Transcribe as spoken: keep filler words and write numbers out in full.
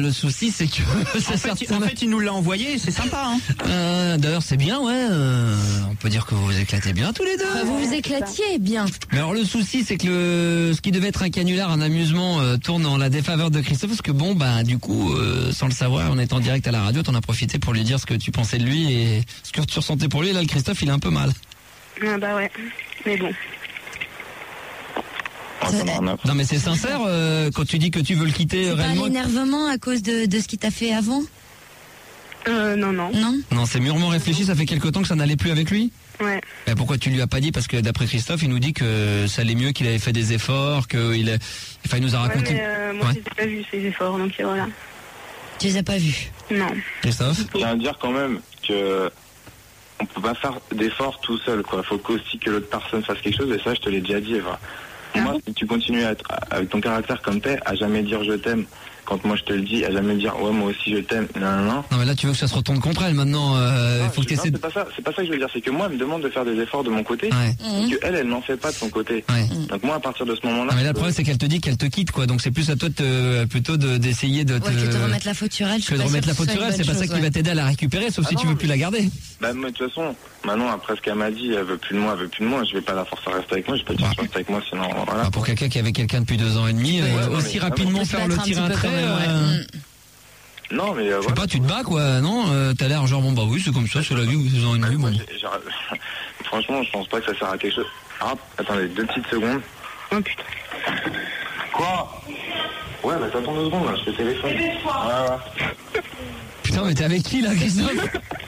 le souci, c'est que... en, fait, en fait, il nous l'a envoyé, c'est sympa. Hein. Euh, d'ailleurs, c'est bien, ouais. Euh, on peut dire que vous vous éclatez bien tous les deux. Enfin, vous vous éclatiez bien. Mais alors, le souci, c'est que le, ce qui devait être un canular, un amusement, euh, tourne en la défaveur de Christophe. Parce que bon, bah, du coup, euh, sans le savoir, en étant direct à la radio, t'en as profité pour lui dire ce que tu pensais de lui et ce que tu ressentais pour lui. Et là, le Christophe, il est un peu mal. Ah bah ouais, mais bon. Non mais c'est sincère euh, quand tu dis que tu veux le quitter c'est réellement. C'est pas l'énervement à cause de, de ce qu'il t'a fait avant? Euh non non. Non. Non, c'est mûrement réfléchi, ça fait quelque temps que ça n'allait plus avec lui. Ouais. Mais pourquoi tu lui as pas dit? Parce que d'après Christophe, il nous dit que ça allait mieux, qu'il avait fait des efforts, qu'il a... enfin, il nous a raconté. Ouais, mais euh, moi ouais. j'ai pas vu ces efforts, donc voilà. Tu les as pas vus? Non. Christophe? Je tiens à dire quand même que on peut pas faire d'efforts tout seul, quoi. Faut aussi que l'autre personne fasse quelque chose, et ça, je te l'ai déjà dit, Eva. Ah moi, si tu continues à être, avec ton caractère comme t'es, à jamais dire je t'aime, quand moi je te le dis, à jamais dire ouais moi aussi je t'aime, non non non. Non mais là tu veux que ça se retourne contre elle maintenant, euh, non, faut que tu essaies. C'est pas ça, c'est pas ça que je veux dire, c'est que moi elle me demande de faire des efforts de mon côté, ouais. Et que elle, elle n'en fait pas de son côté. Ouais. Donc moi à partir de ce moment-là. Non, mais là le problème c'est qu'elle te dit qu'elle te quitte quoi, donc c'est plus à toi de te, plutôt de, d'essayer de te. Ouais, que de remettre la faute sur elle. Que de remettre la faute sur elle, c'est pas ça qui ouais. va t'aider à la récupérer, sauf ah si non, tu veux plus la garder. Bah moi de toute façon, Manon après ce qu'elle m'a dit, elle veut plus de moi, elle veut plus de moi, je vais pas la forcer à rester avec moi, je vais pas dire rester avec moi sinon voilà. Ah, pour quelqu'un qui avait quelqu'un depuis deux ans et demi, ouais, euh, ouais, aussi rapidement faire le tir à trait. Non mais euh, je sais voilà. pas, tu te bats quoi, non euh, t'as l'air genre bon bah oui c'est comme ça, c'est la vie ou deux ans et demi. Bon. Franchement je pense pas que ça sert à quelque chose. Ah attendez deux petites secondes. Oh putain. Quoi? Ouais bah t'attends deux secondes là, je te téléphone. Ouais ouais. Putain mais t'es avec qui là Christophe?